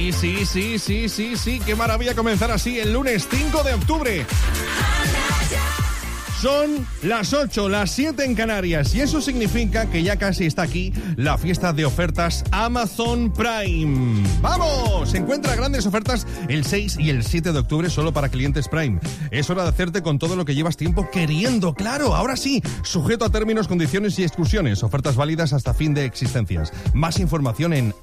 Sí, qué maravilla comenzar así el lunes 5 de octubre. Son las 8, las 7 en Canarias y eso significa que ya casi está aquí la fiesta de ofertas Amazon Prime. ¡Vamos! Se encuentra grandes ofertas el 6 y el 7 de octubre solo para clientes Prime. Es hora de hacerte con todo lo que llevas tiempo queriendo, claro, ahora sí, sujeto a términos, condiciones y exclusiones. Ofertas válidas hasta fin de existencias. Más información en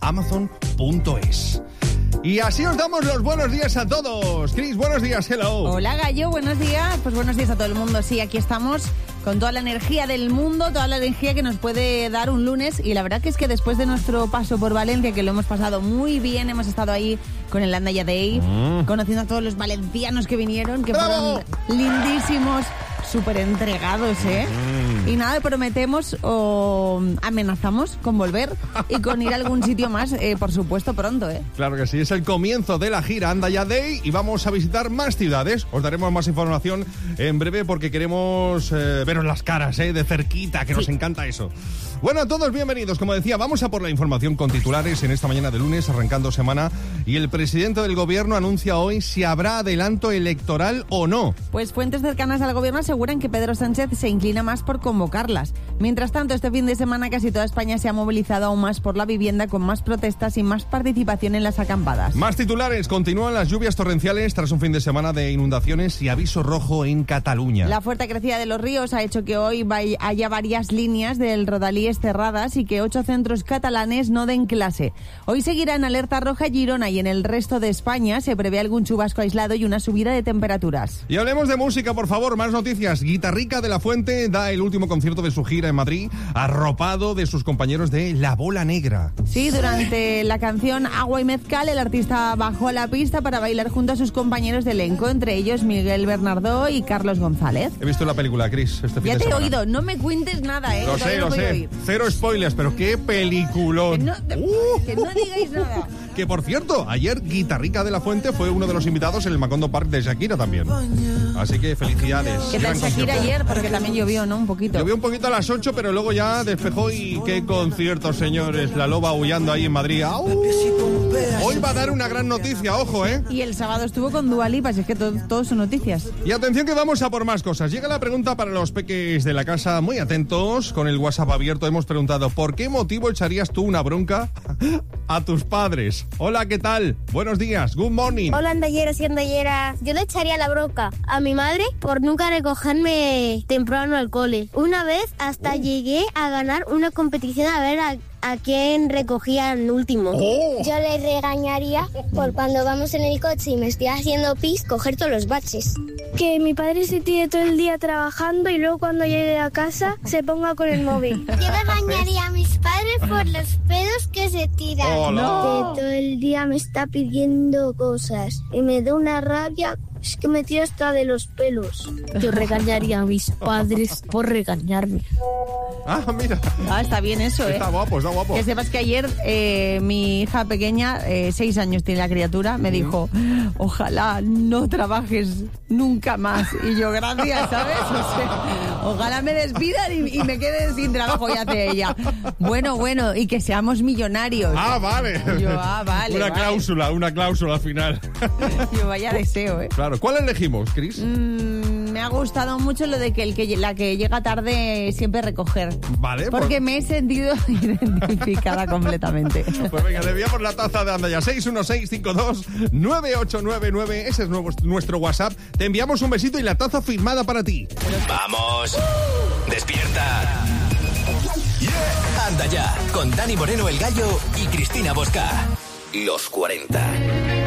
amazon.es. Y así os damos los buenos días a todos. Cris, buenos días, hello. Hola, Gallo, buenos días. Pues buenos días a todo el mundo. Sí, aquí estamos con toda la energía del mundo, toda la energía que nos puede dar un lunes. Y la verdad que es que después de nuestro paso por Valencia, que lo hemos pasado muy bien, hemos estado ahí con el Andaya Day, conociendo a todos los valencianos que vinieron, que ¡bravo! fueron lindísimos, súper entregados, ¿eh? Y nada, prometemos o amenazamos con volver y con ir a algún sitio más, por supuesto, pronto, ¿eh? Claro que sí, es el comienzo de la gira Andaya Day y vamos a visitar más ciudades. Os daremos más información en breve porque queremos veros las caras, de cerquita, que nos encanta eso. Bueno, a todos bienvenidos. Como decía, vamos a por la información con titulares en esta mañana de lunes, arrancando semana. Y el presidente del gobierno anuncia hoy si habrá adelanto electoral o no. Pues fuentes cercanas al gobierno aseguran que Pedro Sánchez se inclina más por convocarlas. Mientras tanto, este fin de semana casi toda España se ha movilizado aún más por la vivienda, con más protestas y más participación en las acampadas. Más titulares. Continúan las lluvias torrenciales tras un fin de semana de inundaciones y aviso rojo en Cataluña. La fuerte crecida de los ríos ha hecho que hoy haya varias líneas del Rodalies cerradas y que 8 centros catalanes no den clase. Hoy seguirá en alerta roja Girona y en el resto de España se prevé algún chubasco aislado y una subida de temperaturas. Y hablemos de música, por favor, más noticias. Guitarrica de la Fuente da el último concierto de su gira en Madrid, arropado de sus compañeros de La Bola Negra. Sí, durante la canción Agua y Mezcal, el artista bajó a la pista para bailar junto a sus compañeros de elenco, entre ellos Miguel Bernardo y Carlos González. He visto la película, Cris, este fin de semana. Ya te he oído, no me cuentes nada, ¿eh? Lo sé. Cero spoilers, pero qué peliculón. Que no digáis nada. Que por cierto, ayer Guitarrica de la Fuente fue uno de los invitados en el Macondo Park de Shakira también. Así que felicidades. ¿Qué tal Shakira ayer? Porque también llovió, ¿no? Un poquito. Llovió un poquito a las 8, pero luego ya despejó y qué conciertos, señores. La loba aullando ahí en Madrid. ¡Au! Hoy va a dar una gran noticia, ojo, ¿eh? Y el sábado estuvo con Dua Lipa, así es que todo son noticias. Y atención que vamos a por más cosas. Llega la pregunta para los peques de la casa, muy atentos, con el WhatsApp abierto. Hemos preguntado, ¿por qué motivo echarías tú una bronca a tus padres? Hola, ¿qué tal? Buenos días, good morning. Hola, andalleros y andalleras. Yo le echaría la bronca a mi madre por nunca recogerme temprano al cole. Una vez hasta llegué a ganar una competición a ver a quién recogían último. Yo le regañaría por cuando vamos en el coche y me estoy haciendo pis, coger todos los baches. Que mi padre se tire todo el día trabajando y luego cuando llegue a casa se ponga con el móvil. Yo regañaría a mis padres por los pedos que se tiran. No. Que todo el día me está pidiendo cosas y me da una rabia. Es que me tiro hasta de los pelos. Yo regañaría a mis padres por regañarme. Ah, mira. Ah, está bien eso, ¿eh? Está guapo. Que sepas que ayer mi hija pequeña, 6 años tiene la criatura, me dijo, ojalá no trabajes nunca más. Y yo, gracias, ¿sabes? O sea, ojalá me despidan y me quede sin trabajo, y hace ella. Bueno, y que seamos millonarios. Ah, vale. Yo, vale. Una cláusula al final. Yo, vaya deseo, ¿eh? Claro, ¿cuál elegimos, Cris? Me ha gustado mucho lo de que la que llega tarde siempre recoger. Vale. Porque me he sentido identificada completamente. Pues venga, le enviamos la taza de Andaya. 616529899. Ese es nuestro WhatsApp. Te enviamos un besito y la taza firmada para ti. ¡Vamos! ¡Despierta! Yeah. Anda ya, con Dani Moreno el Gallo y Cristina Bosca. Los 40.